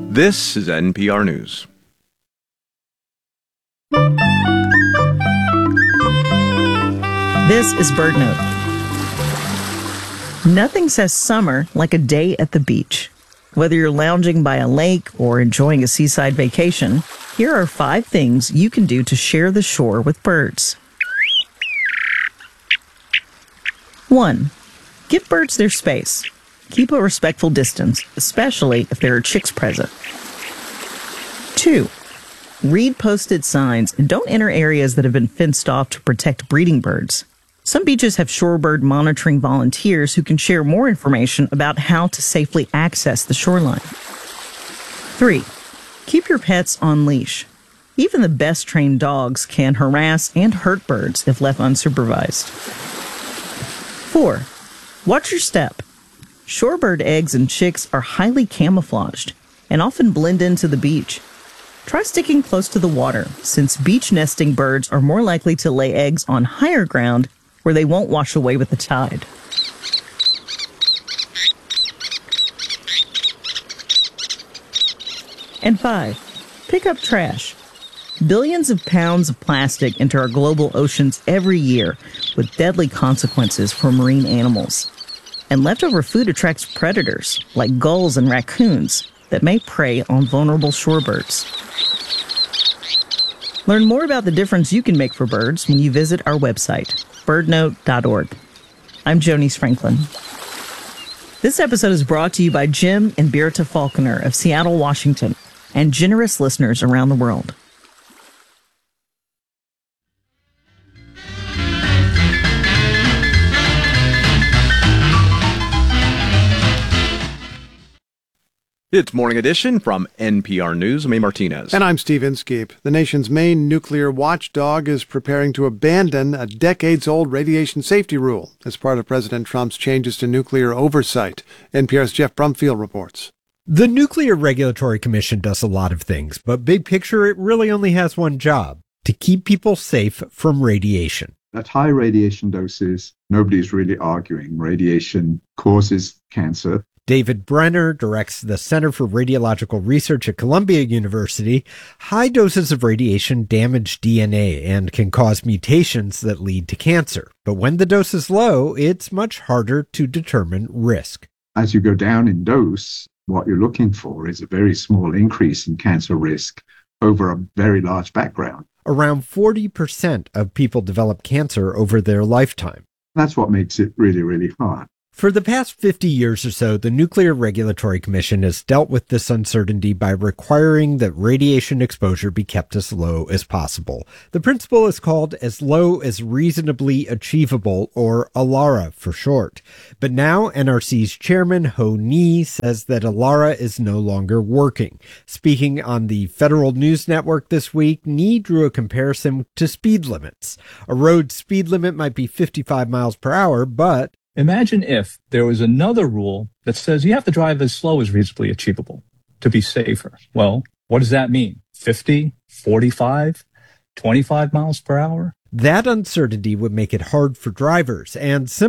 This is NPR News. This is BirdNote. Nothing says summer like a day at the beach. Whether you're lounging by a lake or enjoying a seaside vacation, here are 5 things you can do to share the shore with birds. 1. Give birds their space. Keep a respectful distance, especially if there are chicks present. 2. Read posted signs and don't enter areas that have been fenced off to protect breeding birds. Some beaches have shorebird monitoring volunteers who can share more information about how to safely access the shoreline. 3. Keep your pets on leash. Even the best trained dogs can harass and hurt birds if left unsupervised. 4. Watch your step. Shorebird eggs and chicks are highly camouflaged and often blend into the beach. Try sticking close to the water, since beach nesting birds are more likely to lay eggs on higher ground where they won't wash away with the tide. And 5, pick up trash. Billions of pounds of plastic enter our global oceans every year, with deadly consequences for marine animals. And leftover food attracts predators, like gulls and raccoons, that may prey on vulnerable shorebirds. Learn more about the difference you can make for birds when you visit our website, birdnote.org. I'm Jonice Franklin. This episode is brought to you by Jim and Birta Falconer of Seattle, Washington, and generous listeners around the world. It's Morning Edition from NPR News. I'm A. Martinez. And I'm Steve Inskeep. The nation's main nuclear watchdog is preparing to abandon a decades-old radiation safety rule as part of President Trump's changes to nuclear oversight. NPR's Jeff Brumfield reports. The Nuclear Regulatory Commission does a lot of things, but big picture, it really only has one job: to keep people safe from radiation. At high radiation doses, nobody's really arguing. Radiation causes cancer. David Brenner directs the Center for Radiological Research at Columbia University. High doses of radiation damage DNA and can cause mutations that lead to cancer. But when the dose is low, it's much harder to determine risk. As you go down in dose, what you're looking for is a very small increase in cancer risk over a very large background. Around 40% of people develop cancer over their lifetime. That's what makes it really, really hard. For the past 50 years or so, the Nuclear Regulatory Commission has dealt with this uncertainty by requiring that radiation exposure be kept as low as possible. The principle is called as low as reasonably achievable, or ALARA for short. But now NRC's chairman, Ho Ni, says that ALARA is no longer working. Speaking on the Federal News Network this week, Ni drew a comparison to speed limits. A road speed limit might be 55 miles per hour, but imagine if there was another rule that says you have to drive as slow as reasonably achievable to be safer. Well, what does that mean? 50, 45, 25 miles per hour? That uncertainty would make it hard for drivers and